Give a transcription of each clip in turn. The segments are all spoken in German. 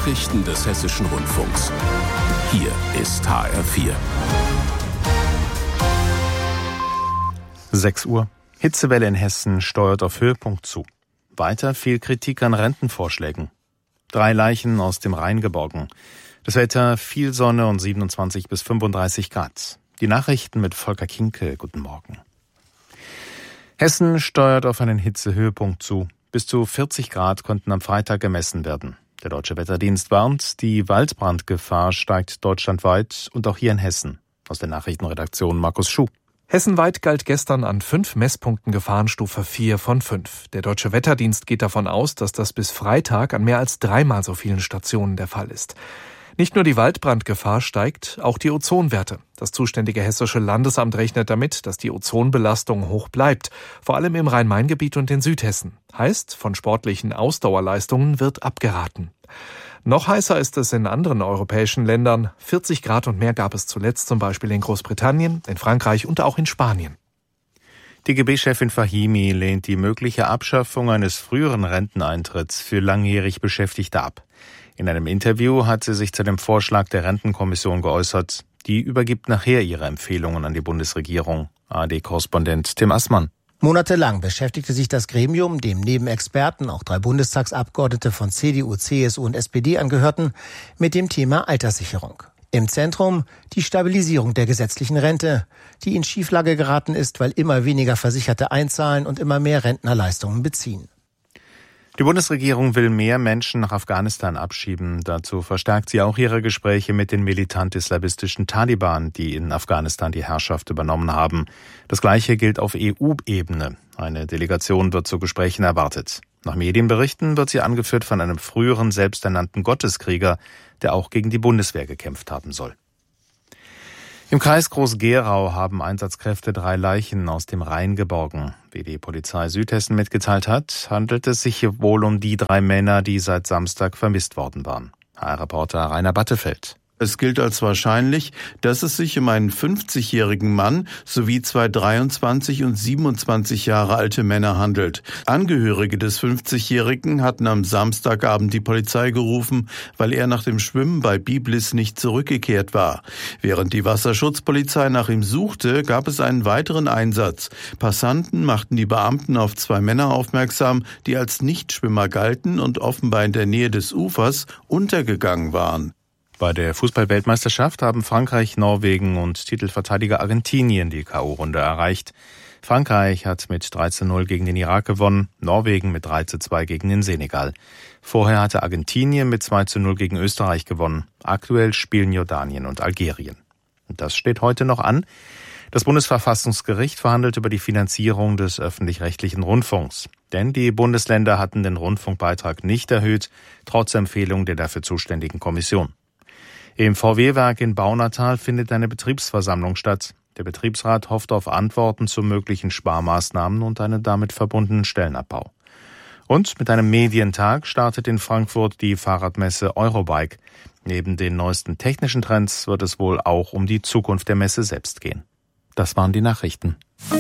Nachrichten des Hessischen Rundfunks. Hier ist HR4. 6 Uhr. Hitzewelle in Hessen steuert auf Höhepunkt zu. Weiter viel Kritik an Rentenvorschlägen. 3 Leichen aus dem Rhein geborgen. Das Wetter viel Sonne und 27 bis 35 Grad. Die Nachrichten mit Volker Kinkel. Guten Morgen. Hessen steuert auf einen Hitzehöhepunkt zu. Bis zu 40 Grad konnten am Freitag gemessen werden. Der Deutsche Wetterdienst warnt, die Waldbrandgefahr steigt deutschlandweit und auch hier in Hessen. Aus der Nachrichtenredaktion Markus Schuh. Hessenweit galt gestern an 5 Messpunkten Gefahrenstufe 4 von 5. Der Deutsche Wetterdienst geht davon aus, dass das bis Freitag an mehr als 3-mal so vielen Stationen der Fall ist. Nicht nur die Waldbrandgefahr steigt, auch die Ozonwerte. Das zuständige Hessische Landesamt rechnet damit, dass die Ozonbelastung hoch bleibt, vor allem im Rhein-Main-Gebiet und in Südhessen. Heißt, von sportlichen Ausdauerleistungen wird abgeraten. Noch heißer ist es in anderen europäischen Ländern. 40 Grad und mehr gab es zuletzt zum Beispiel in Großbritannien, in Frankreich und auch in Spanien. DGB-Chefin Fahimi lehnt die mögliche Abschaffung eines früheren Renteneintritts für langjährig Beschäftigte ab. In einem Interview hat sie sich zu dem Vorschlag der Rentenkommission geäußert. Die übergibt nachher ihre Empfehlungen an die Bundesregierung. ARD-Korrespondent Tim Assmann. Monatelang beschäftigte sich das Gremium, dem neben Experten auch 3 Bundestagsabgeordnete von CDU, CSU und SPD angehörten, mit dem Thema Alterssicherung. Im Zentrum die Stabilisierung der gesetzlichen Rente, die in Schieflage geraten ist, weil immer weniger Versicherte einzahlen und immer mehr Rentner Leistungen beziehen. Die Bundesregierung will mehr Menschen nach Afghanistan abschieben. Dazu verstärkt sie auch ihre Gespräche mit den militant-islamistischen Taliban, die in Afghanistan die Herrschaft übernommen haben. Das Gleiche gilt auf EU-Ebene. Eine Delegation wird zu Gesprächen erwartet. Nach Medienberichten wird sie angeführt von einem früheren selbsternannten Gotteskrieger, der auch gegen die Bundeswehr gekämpft haben soll. Im Kreis Groß-Gerau haben Einsatzkräfte 3 Leichen aus dem Rhein geborgen. Wie die Polizei Südhessen mitgeteilt hat, handelt es sich hier wohl um die 3 Männer, die seit Samstag vermisst worden waren. HR-Reporter Rainer Battefeld. Es gilt als wahrscheinlich, dass es sich um einen 50-jährigen Mann sowie 2 23 und 27 Jahre alte Männer handelt. Angehörige des 50-Jährigen hatten am Samstagabend die Polizei gerufen, weil er nach dem Schwimmen bei Biblis nicht zurückgekehrt war. Während die Wasserschutzpolizei nach ihm suchte, gab es einen weiteren Einsatz. Passanten machten die Beamten auf 2 Männer aufmerksam, die als Nichtschwimmer galten und offenbar in der Nähe des Ufers untergegangen waren. Bei der Fußball-Weltmeisterschaft haben Frankreich, Norwegen und Titelverteidiger Argentinien die K.O.-Runde erreicht. Frankreich hat mit 3:0 gegen den Irak gewonnen, Norwegen mit 3:2 gegen den Senegal. Vorher hatte Argentinien mit 2:0 gegen Österreich gewonnen. Aktuell spielen Jordanien und Algerien. Und das steht heute noch an. Das Bundesverfassungsgericht verhandelt über die Finanzierung des öffentlich-rechtlichen Rundfunks. Denn die Bundesländer hatten den Rundfunkbeitrag nicht erhöht, trotz Empfehlung der dafür zuständigen Kommission. Im VW-Werk in Baunatal findet eine Betriebsversammlung statt. Der Betriebsrat hofft auf Antworten zu möglichen Sparmaßnahmen und einen damit verbundenen Stellenabbau. Und mit einem Medientag startet in Frankfurt die Fahrradmesse Eurobike. Neben den neuesten technischen Trends wird es wohl auch um die Zukunft der Messe selbst gehen. Das waren die Nachrichten.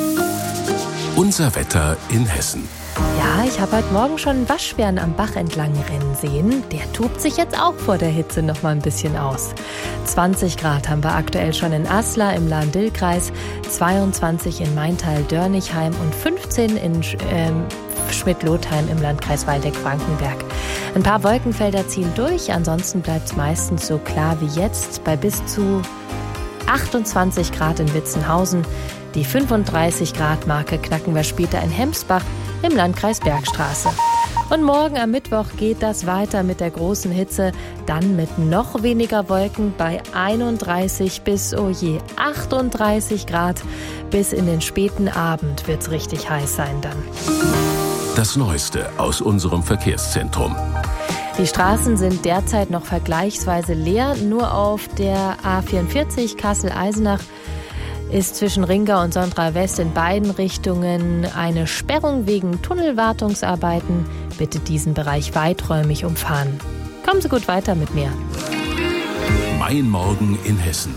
Unser Wetter in Hessen. Ja, ich habe heute Morgen schon einen Waschbären am Bach entlang rennen sehen. Der tobt sich jetzt auch vor der Hitze noch mal ein bisschen aus. 20 Grad haben wir aktuell schon in Aslar im Lahn-Dill-Kreis, 22 in Maintal-Dörnigheim und 15 in Schmidt-Lothheim im Landkreis Waldeck-Frankenberg. Ein paar Wolkenfelder ziehen durch, ansonsten bleibt es meistens so klar wie jetzt bei bis zu 28 Grad in Witzenhausen. Die 35-Grad-Marke knacken wir später in Hemsbach im Landkreis Bergstraße. Und morgen am Mittwoch geht das weiter mit der großen Hitze, dann mit noch weniger Wolken bei 31 bis 38 Grad. Bis in den späten Abend wird's richtig heiß sein dann. Das Neueste aus unserem Verkehrszentrum. Die Straßen sind derzeit noch vergleichsweise leer. Nur auf der A44 Kassel-Eisenach ist zwischen Ringau und Sondra West in beiden Richtungen eine Sperrung wegen Tunnelwartungsarbeiten. Bitte diesen Bereich weiträumig umfahren. Kommen Sie gut weiter mit mir. Mein Morgen in Hessen.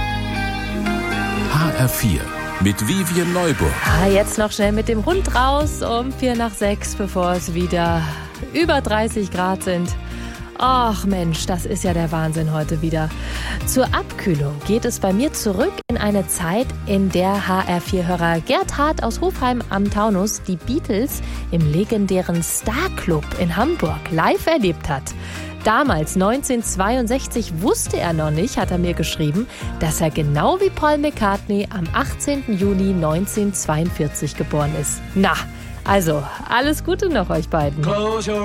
HR4 mit Vivian Neuburg. Jetzt noch schnell mit dem Hund raus um 5:45, bevor es wieder über 30 Grad sind. Ach Mensch, das ist ja der Wahnsinn heute wieder. Zur Abkühlung geht es bei mir zurück in eine Zeit, in der HR4-Hörer Gerd Hart aus Hofheim am Taunus die Beatles im legendären Star Club in Hamburg live erlebt hat. Damals, 1962, wusste er noch nicht, hat er mir geschrieben, dass er genau wie Paul McCartney am 18. Juni 1942 geboren ist. Na, also, alles Gute noch euch beiden.